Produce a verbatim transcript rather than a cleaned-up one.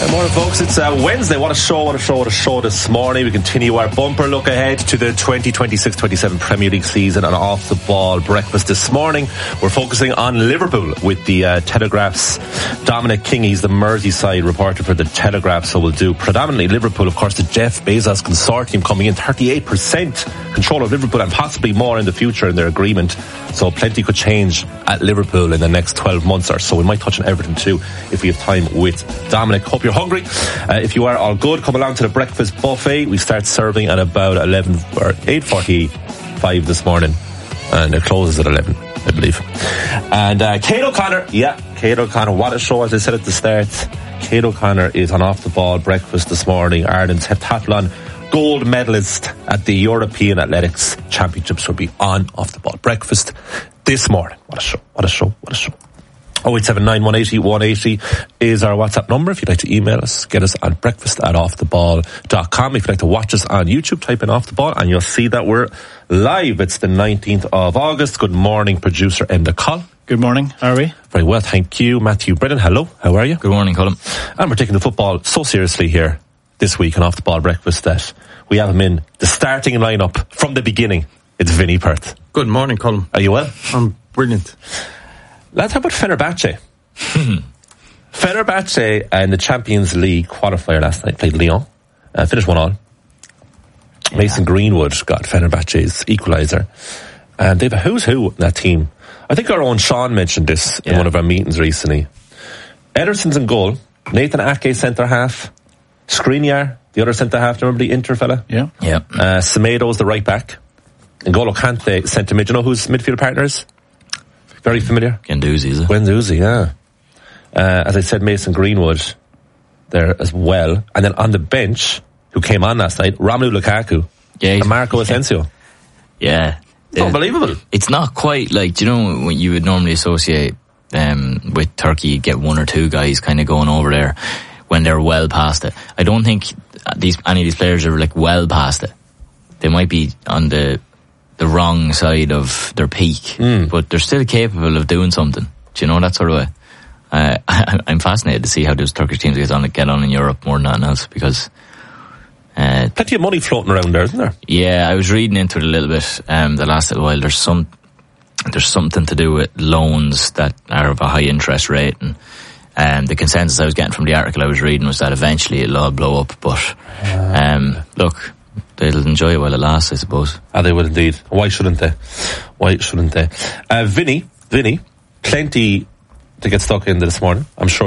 Good morning, folks. It's uh, Wednesday. What a show, what a show, what a show this morning. We continue our bumper look ahead to the twenty twenty-six twenty-seven Premier League season and off the ball breakfast this morning. We're focusing on Liverpool with the uh, Telegraph's Dominic King. He's the Merseyside reporter for the Telegraph, so we'll do predominantly Liverpool. Of course, the Jeff Bezos consortium coming in thirty-eight percent control of Liverpool and possibly more in the future in their agreement. So plenty could change at Liverpool in the next twelve months or so. We might touch on everything too if we have time with Dominic. Hope you're hungry. Uh, if you are all good, come along to the breakfast buffet. We start serving at about eleven or eight forty-five this morning, and it closes at eleven, I believe. And uh, Kate O'Connor, yeah, Kate O'Connor, what a show, as I said at the start. Kate O'Connor is on Off the Ball breakfast this morning. Ireland's heptathlon gold medalist at the European Athletics Championships will be on Off the Ball breakfast this morning. What a show, what a show, what a show. oh eight seven nine, one eight zero, one eight zero is our WhatsApp number. If you'd like to email us, get us on breakfast at off the ball dot com. If you'd like to watch us on YouTube, type in Off the Ball and you'll see that we're live. It's the nineteenth of August. Good morning, producer Enda Coll. Good morning, how are we? Very well, thank you. Matthew Brennan, hello, how are you? Good morning, Colin. And we're taking the football so seriously here this week on Off the Ball breakfast that we have him in the starting lineup from the beginning. It's Vinny Perth. Good morning, Colin. Are you well? I'm brilliant. Lads, how about Fenerbahce? Fenerbahce in the Champions League qualifier last night played Lyon, uh, finished one all. Yeah. Mason Greenwood got Fenerbahce's equaliser, and they've a who's who in that team. I think our own Sean mentioned this yeah. in one of our meetings recently. Ederson's in goal, Nathan Ake centre half, Skriniar the other centre half. Do you remember the Inter fella? Yeah, yeah. Uh, Semedo's the right back, and N'Golo Kante centre mid. Do you know whose midfield partner is? Very familiar. Guendouzi, is it? Guendouzi, yeah. Uh, as I said, Mason Greenwood there as well. And then on the bench, who came on last night, Romelu Lukaku yeah, and Marco Asensio. Yeah. It's unbelievable. It's not quite like, you know, when you would normally associate um, with Turkey, you get one or two guys kind of going over there when they're well past it. I don't think these any of these players are like well past it. They might be on the the wrong side of their peak, mm. but they're still capable of doing something. Do you know, that sort of way? Uh, I, I'm fascinated to see how those Turkish teams get on, get on in Europe more than anything else, because uh, plenty of money floating around there, isn't there? Yeah, I was reading into it a little bit um, the last little while. There's some there's something to do with loans that are of a high interest rate, and um, the consensus I was getting from the article I was reading was that eventually it'll all blow up. But um, look, they'll enjoy it while it lasts, I suppose. Ah, they will indeed. Why shouldn't they? Why shouldn't they? Uh, Vinny, Vinny, plenty to get stuck into this morning. I'm sure